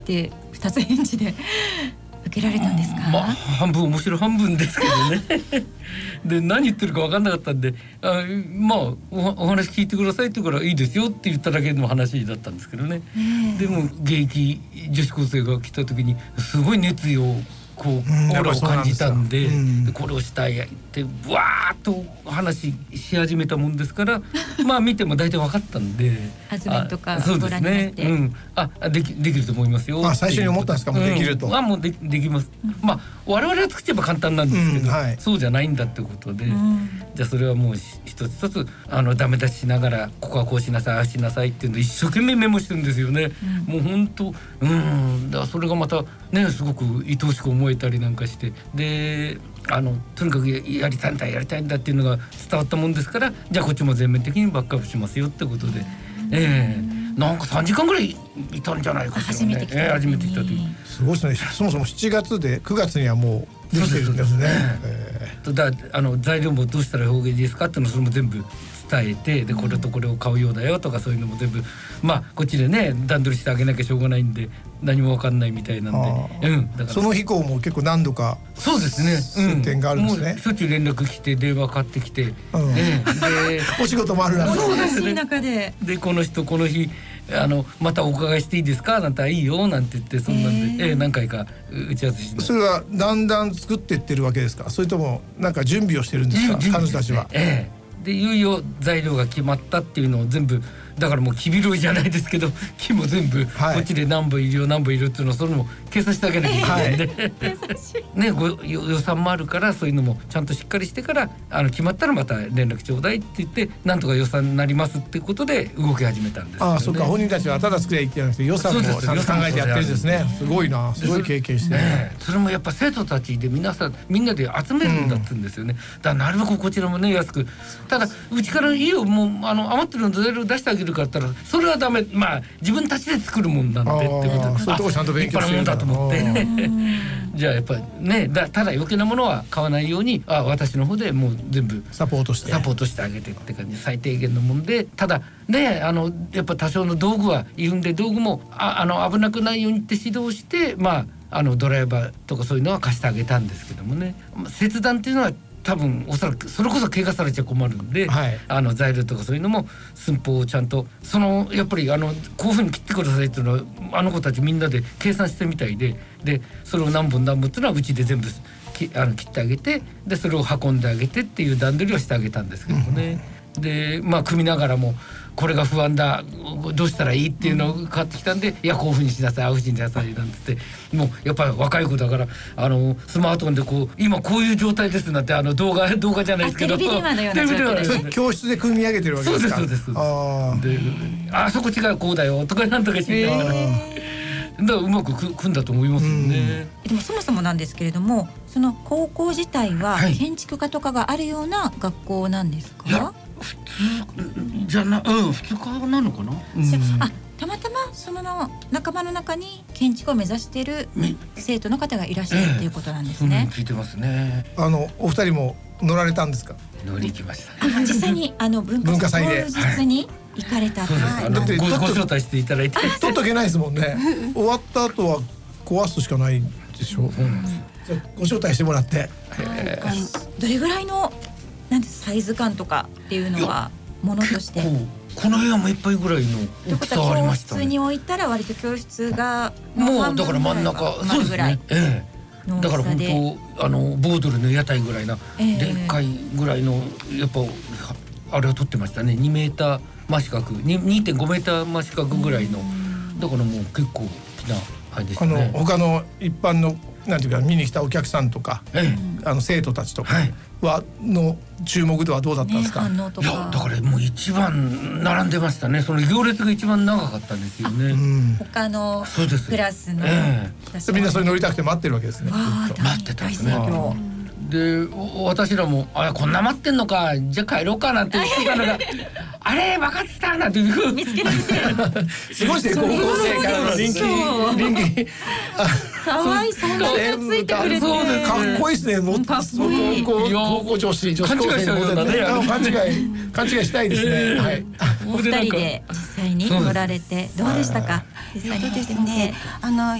で2つ返事で受けられたんですか？ まあ半分面白い半分ですけどねで何言ってるか分かんなかったんで、まあ お話聞いてくださいって言うからいいですよって言っただけの話だったんですけどね、でも現役女子高生が来た時にすごい熱意をこうオーラを感じたんで、これをしたいってブワーッと話し始めたもんですからまあ見ても大体分かったんで発言とかそうごですね、 覧になって、 できると思いますよ。 最初に思ったんですか？もうできると、 もうできます、まあ我々は作っちゃえば簡単なんですけど、そうじゃないんだってことで、じゃあそれはもう一つ一つダメ出ししながらここはこうしなさいああしなさいっていうのを一生懸命メモしてるんですよね、もう本当だからそれがまたねすごく愛おしく思えたりなんかして、でとにかくやりたいんだっていうのが伝わったもんですから、じゃあこっちも全面的にバックアップしますよってことで、なんか3時間ぐらいいたんじゃないかしらね。初めて来た時すごいですね。そもそも7月で9月にはもうできてるんですね。 材料もどうしたら表現ですかっていうのそれも全部伝えて、でこれとこれを買うようだよとかそういうのも全部まあこっちでね段取りしてあげなきゃしょうがないんで何も分かんないみたいなんで、だからその日以降も結構何度かそうですね接点があるんですね。 もうしょっちゅう連絡来て電話かかってきて、でお仕事もある中で、 そうですね、中でこの人この日またお伺いしていいですかなんていいよなんて言ってそんなんで、何回か打ち合わせして。 それはだんだん作っていってるわけですか？それともなんか準備をしてるんですか？彼女たちは。 でいよいよ材料が決まったっていうのを全部だからもう木拾いじゃないですけど木も全部こっちで何本いるよ何本いるっていうのをそれも計算してあげなきゃいけないんで、ね、予算もあるからそういうのもちゃんとしっかりしてから決まったらまた連絡ちょうだいって言ってなんとか予算になりますっていうことで動き始めたんですよね。 そうか、本人たちはただ作りゃいいってじゃなくて予算もちゃんと考えてやってるんですね。すごいな、すごい経験して、 それもやっぱ生徒たちでみんなで集めるんだって言うんですよね。だからなるべくこちらもね安く、ただうちからいいよもう余ってるの材料出してあげるからって言ったらそれはダメ、まあ自分たちで作るもんなんでってことで、 そういうとこちゃんと勉強してるんだと思ってじゃあやっぱりねただ余計なものは買わないように私の方でもう全部サポートしてあげてって感じ、最低限のもんで、ただねやっぱ多少の道具はいるんで道具も危なくないようにって指導してドライバーとかそういうのは貸してあげたんですけどもね、切断っていうのは多分おそらくそれこそ怪我されちゃ困るんで、材料とかそういうのも寸法をちゃんとやっぱりこういうふうに切ってくださいっていうのは子たちみんなで計算してみたいで、それを何本っていうのはうちで全部切ってあげて、でそれを運んであげてっていう段取りをしてあげたんですけどもね、で組みながらもこれが不安だどうしたらいいっていうのがかかってきたんで、いやこういうふうにしなさいああいうふうにしなさいなんて言って、もうやっぱり若い子だからスマートフォンで今こういう状態ですなんて動画じゃないですけどテレビ電話のような状況ですね。 教室で組み上げてるわけですか？ そうです。でそこ違うこうだよとかなんとかしてだからうまく組んだと思いますよね。 でもそもそもなんですけれども、その高校自体は建築家とかがあるような学校なんですか？ いや普通じゃ普通科なのかな、 たまたまその仲間の中に建築を目指している生徒の方がいらっしゃるっていうことなんですね。 聞いてますね。 お二人も乗られたんですか？ 乗り行きました。 実際に文化祭で当日に行かれた。 だってご招待していただいて取っとけないですもんね。終わった後は壊すしかないでしょ。ご招待してもらって、 どれぐらいのサイズ感とかっていうのはものとしてこの部屋もいっぱいぐらいの大きさありましたね。 教室に置いたら割と教室がもうだから真ん中そうですね。だから本当ボードルの屋台ぐらいなでっかいぐらいのやっぱあれを取ってましたね。2メーター真四角 2.5 メーター真四角ぐらいの、だからもう結構大きなあれでしたね。 他の一般のなんていうか見に来たお客さんとか、生徒たちとかの注目度はどうだったんですか？ 反応とか。 いやだからもう一番並んでましたね。その行列が一番長かったんですよね。 他のクラスのみんなそれ乗りたくて待ってるわけですね。 待ってたんですね。で私らもこんな待ってんのかじゃあ帰ろうかなんて言ってたのがあれ分かってたなんて見つけられてすごいですね。高校生からの人気かわいそうなのがついてくれてかっこいいですね。もっと高校女子高生のモデル勘違いしたいですね。 お二人で実際に乗られてどうでしたか？実際に乗ってみて。